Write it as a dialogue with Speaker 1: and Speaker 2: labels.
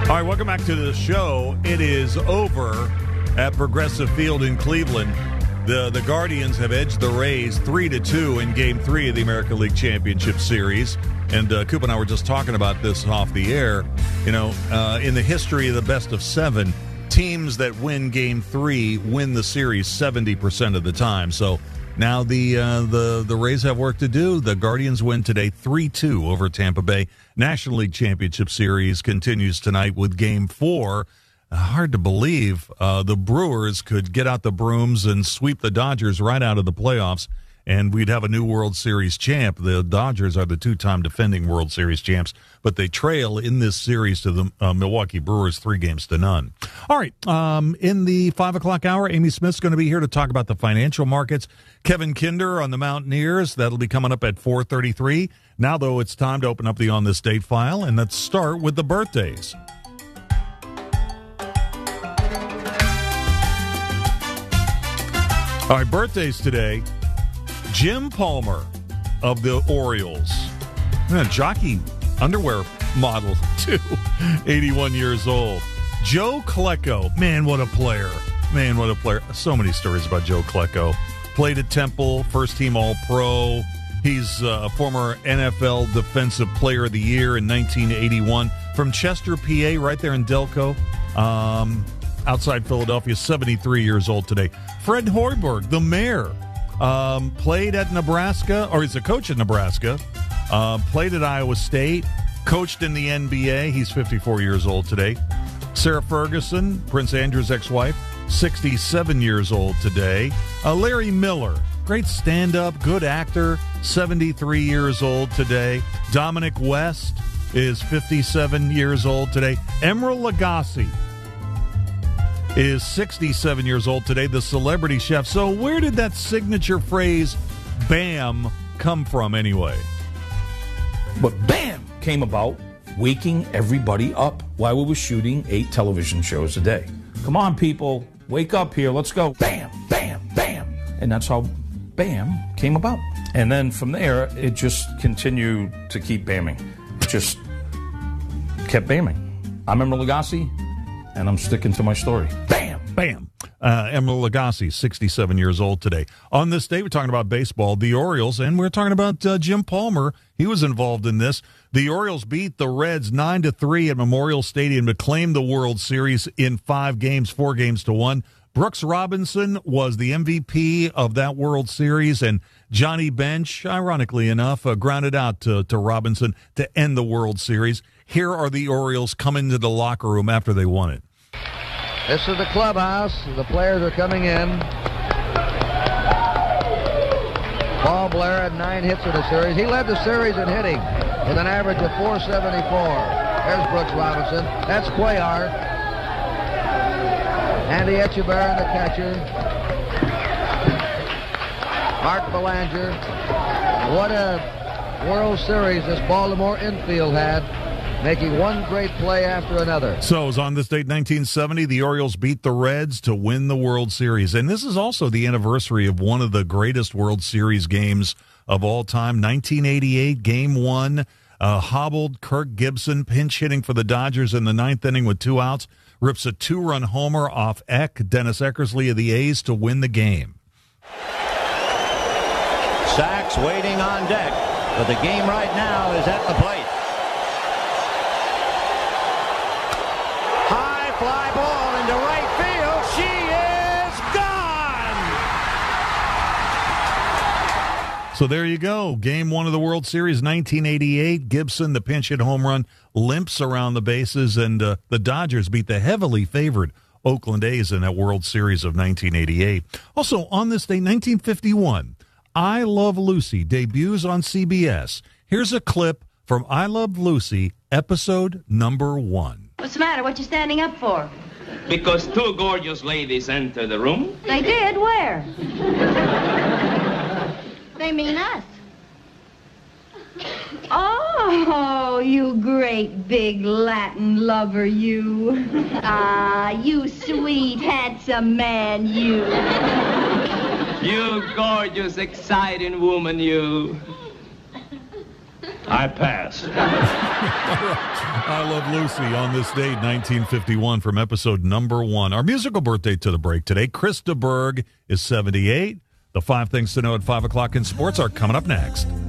Speaker 1: All right, welcome back to the show. It is over at Progressive Field in Cleveland. The Guardians have edged the Rays 3-2 in Game 3 of the American League Championship Series. And Coop and I were just talking about this off the air. You know, in the history of the best of 7, teams that win Game 3 win the series 70% of the time. So now the Rays have work to do. The Guardians win today 3-2 over Tampa Bay. National League Championship Series continues tonight with Game 4. Hard to believe the Brewers could get out the brooms and sweep the Dodgers right out of the playoffs, and we'd have a new World Series champ. The Dodgers are the two-time defending World Series champs, but they trail in this series to the Milwaukee Brewers 3-0. All right, in the 5 o'clock hour, Amy Smith's going to be here to talk about the financial markets. Kevin Kinder on the Mountaineers, that'll be coming up at 4:33. Now, though, it's time to open up the On This Date file, and let's start with the birthdays. All right, birthdays today. Jim Palmer of the Orioles. Jockey underwear model, too. 81 years old. Joe Klecko. Man, what a player. Man, what a player. So many stories about Joe Klecko. Played at Temple, first-team All-Pro. He's a former NFL Defensive Player of the Year in 1981. From Chester, PA, right there in Delco. Outside Philadelphia, 73 years old today. Fred Hoiberg, the mayor, played at Nebraska, or he's a coach at Nebraska, played at Iowa State, coached in the NBA. He's 54 years old today. Sarah Ferguson, Prince Andrew's ex-wife, 67 years old today. Larry Miller, great stand-up, good actor, 73 years old today. Dominic West is 57 years old today. Emeril Lagasse is 67 years old today, the celebrity chef. So where did that signature phrase, BAM, come from anyway?
Speaker 2: But BAM came about waking everybody up while we were shooting 8 television shows a day. Come on, people, wake up here, let's go. BAM, BAM, BAM. And that's how BAM came about. And then from there, it just continued to keep BAMing. Just kept BAMing. I'm Emeril Lagasse, and I'm sticking to my story. Bam!
Speaker 1: Bam! Emeril Lagasse, 67 years old today. On this day, we're talking about baseball, the Orioles, and we're talking about Jim Palmer. He was involved in this. The Orioles beat the Reds 9-3 at Memorial Stadium to claim the World Series in 5 games, 4-1. Brooks Robinson was the MVP of that World Series, and Johnny Bench, ironically enough, grounded out to Robinson to end the World Series. Here are the Orioles coming to the locker room after they won it.
Speaker 3: This is the clubhouse. The players are coming in. Paul Blair had 9 hits in the series. He led the series in hitting with an average of .474. There's Brooks Robinson. That's Cuellar. Andy Etchebarren, the catcher. Art Belanger. What a World Series this Baltimore infield had, making one great play after another.
Speaker 1: So, it was on this date, 1970, the Orioles beat the Reds to win the World Series. And this is also the anniversary of one of the greatest World Series games of all time, 1988, Game 1. Hobbled Kirk Gibson, pinch hitting for the Dodgers in the 9th inning with 2 outs, rips a 2-run homer off Dennis Eckersley of the A's to win the game.
Speaker 4: Sachs waiting on deck, but the game right now is at the plate. High fly ball into right field. She is gone!
Speaker 1: So there you go. Game 1 of the World Series, 1988. Gibson, the pinch hit home run, limps around the bases, and the Dodgers beat the heavily favored Oakland A's in that World Series of 1988. Also, on this day, 1951, I Love Lucy debuts on CBS. Here's a clip from I Love Lucy, episode number 1.
Speaker 5: What's the matter? What you standing up for?
Speaker 6: Because 2 gorgeous ladies entered the room.
Speaker 5: They did? Where? They mean us. Oh, you great big Latin lover, you. Ah, you sweet, handsome man, you.
Speaker 6: You gorgeous, exciting woman, you.
Speaker 4: I pass.
Speaker 1: I Love Lucy on this date, 1951, from episode number 1. Our musical birthday to the break today. Krista Berg is 78. The 5 things to know at 5 o'clock in sports are coming up next.